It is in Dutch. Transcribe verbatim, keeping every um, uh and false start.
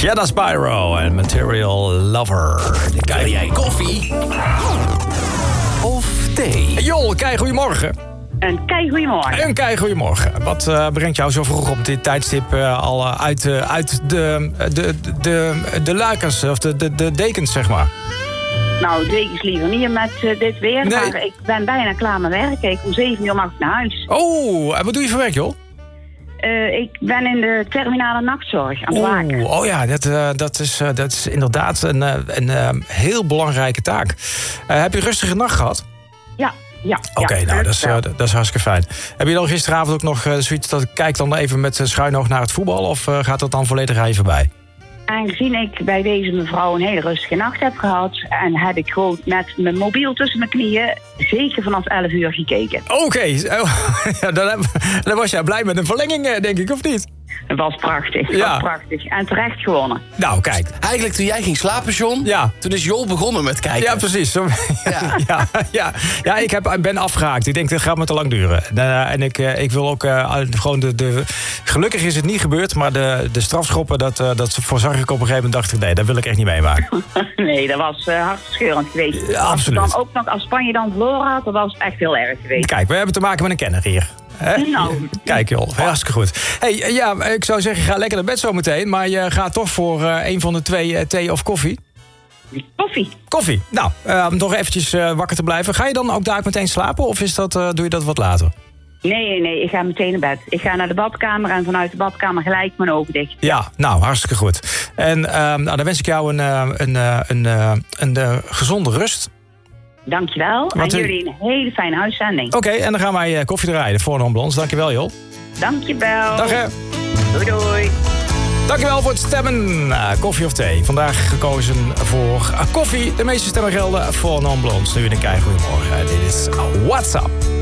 Jetta Spyro en Material Lover. Wil jij koffie? Of thee? Jol, kei, goedemorgen. Een kei goedemorgen. Een kei goedemorgen. Wat uh, brengt jou zo vroeg op dit tijdstip uh, al uh, uit, uh, uit de, de, de, de luikers, of de, de, de dekens, zeg maar? Nou, dekens liever niet met uh, dit weer. Nee. Maar ik ben bijna klaar met werken. Ik om zeven uur mag ik naar huis. Oh, en wat doe je voor werk, joh? Uh, ik ben in de terminale nachtzorg aan het waken. Oh, oh ja, dat, uh, dat, is, uh, dat is inderdaad een, uh, een uh, heel belangrijke taak. Uh, heb je een rustige nacht gehad? Ja, ja. Oké, okay, ja, nou, dat is, uh, dat is hartstikke fijn. Heb je dan gisteravond ook nog uh, zoiets dat ik kijk dan even met uh, schuin oog naar het voetbal? Of uh, gaat dat dan volledig aan je voorbij? Aangezien ik bij deze mevrouw een hele rustige nacht heb gehad... en heb ik gewoon met mijn mobiel tussen mijn knieën... zeker vanaf elf uur gekeken. Oké, okay. ja, dan, dan was jij blij met een verlenging, denk ik, of niet? Het was prachtig, het ja. was prachtig. En terecht gewonnen. Nou, kijk. Eigenlijk toen jij ging slapen, John, ja. toen is Jol begonnen met kijken. Ja, precies. Ja, ja, ja. ja ik heb, ben afgehaakt. Ik denk, dit gaat me te lang duren. Uh, en ik, uh, ik wil ook uh, gewoon de, de... Gelukkig is het niet gebeurd, maar de, de strafschoppen... dat, uh, dat voorzag ik op een gegeven moment, dacht ik... nee, dat wil ik echt niet meemaken. Nee, dat was uh, hartstischeurend geweest. Ja, absoluut. Als, dan ook nog, als Spanje dan verloren had, dat was echt heel erg geweest. Kijk, we hebben te maken met een kenner hier. He? Nou. Kijk joh, hartstikke goed. Hey, ja, ik zou zeggen, ga lekker naar bed zo meteen. Maar je gaat toch voor uh, een van de twee uh, thee of koffie? Koffie. Koffie. Nou, uh, om nog eventjes uh, wakker te blijven. Ga je dan ook daar meteen slapen of is dat, uh, doe je dat wat later? Nee, nee, nee, ik ga meteen naar bed. Ik ga naar de badkamer en vanuit de badkamer gelijk mijn ogen dicht. Ja, nou, hartstikke goed. En uh, nou, dan wens ik jou een, uh, een, uh, een, uh, een uh, gezonde rust. Dankjewel. Wat en u... jullie een hele fijne uitzending. Oké, okay, en dan gaan wij uh, koffie draaien voor een Blonds. Dankjewel, joh. Dankjewel. Dag, hè. Doei, doei. Dankjewel voor het stemmen. Uh, koffie of thee. Vandaag gekozen voor uh, koffie. De meeste stemmen gelden voor Non-Blonds. Nu in een kei goedemorgen. Dit is uh, What's Up.